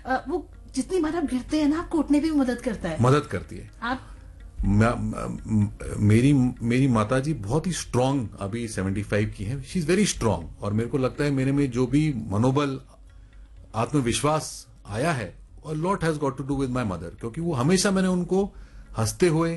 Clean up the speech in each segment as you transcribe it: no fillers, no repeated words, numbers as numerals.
वो जितनी बार आप गिरते हैं ना, आपको उठने भी मदद करता है। मदद करती है। आप मेरी माता जी बहुत ही स्ट्रांग, अभी 75 की हैं, शी इज वेरी स्ट्रांग। और मेरे को लगता है मेरे में जो भी मनोबल, आत्मविश्वास आया है, और lot has got to do with my mother, क्योंकि वो हमेशा मैंने उनको हंसते हुए,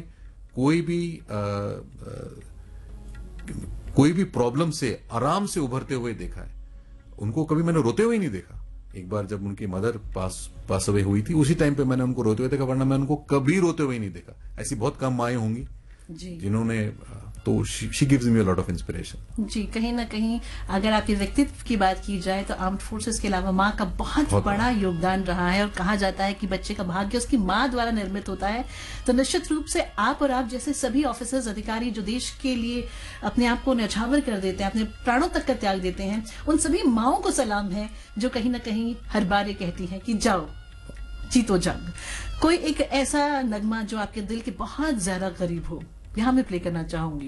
कोई भी प्रॉब्लम से आराम से उभरते हुए देखा है। उनको कभी मैंने रोते हुए नहीं देखा। एक बार जब उनकी मदर पास अवे हुई थी, उसी टाइम पे मैंने उनको रोते हुए देखा, वरना मैं उनको कभी रोते हुए नहीं देखा। ऐसी बहुत कम माएं होंगी जिन्होंने, तो she gives me a lot of inspiration. जी, कहीं ना कहीं अगर आपके व्यक्तित्व की बात की जाए तो आर्म्ड फोर्सेस के अलावा माँ का बहुत बड़ा योगदान रहा है, और कहा जाता है कि बच्चे का भाग्य उसकी माँ द्वारा निर्मित होता है। तो निश्चित रूप से आप और आप जैसे सभी ऑफिसर्स, अधिकारी जो देश के लिए अपने आप को न्यौछावर कर देते हैं, अपने प्राणों तक का त्याग देते हैं, उन सभी माओं को सलाम है जो कहीं ना कहीं हर बार ये कहती है कि जाओ जीतो जंग। कोई एक ऐसा नगमा जो आपके दिल के बहुत ज्यादा करीब हो, यहाँ मैं प्ले करना चाहूंगी।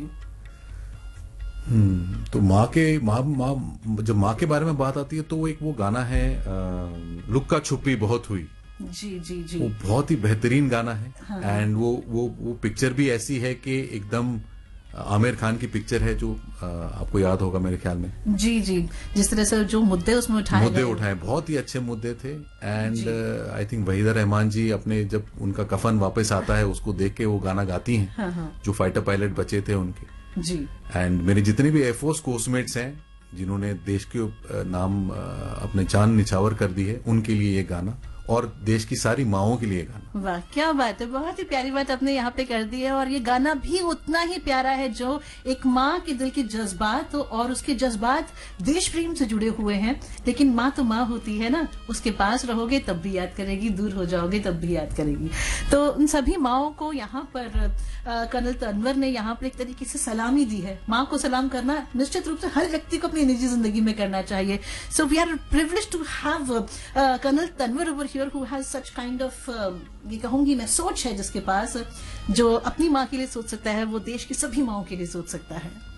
तो जब माँ के बारे में बात आती है तो वो गाना है लुक्का छुपी बहुत हुई। जी जी जी, वो बहुत ही बेहतरीन गाना है। हाँ। एंड वो पिक्चर भी ऐसी है कि एकदम आमिर खान की पिक्चर है, जो आपको याद होगा मेरे ख्याल में। जी जी, जिस तरह से जो मुद्दे उसमें उठाए बहुत ही अच्छे मुद्दे थे। And I think Waheeda Rehman जी अपने, जब उनका कफन वापस आता है, उसको देख के वो गाना गाती हैं। हाँ। जो फाइटर पायलट बचे थे उनके। जी। एंड मेरे जितने भी एयरफोर्स कोस्टमेट्स हैं जिन्होंने देश के नाम अपने जान निछावर कर दी है, उनके लिए ये गाना, और देश की सारी माओं के लिए गाना। वाह, क्या बात है, बहुत ही प्यारी बात आपने यहाँ पे कर दी है। और ये गाना भी उतना ही प्यारा है जो एक माँ के दिल के जज्बात, और उसके जज्बात देश प्रेम से जुड़े हुए हैं। लेकिन माँ तो माँ होती है ना, उसके पास रहोगे तब भी याद करेगी, दूर हो जाओगे तब भी याद करेगी। तो उन सभी माओं को यहाँ पर कर्नल तनवर ने यहाँ पर एक तरीके से सलामी दी है। माँ को सलाम करना निश्चित रूप से हर व्यक्ति को अपनी निजी जिंदगी में करना चाहिए। So we are privileged to have colonel Tanwar over here who has such kind of, ये कहूंगी मैं, सोच है जिसके पास, जो अपनी माँ के लिए सोच सकता है वो देश की सभी माँओं के लिए सोच सकता है।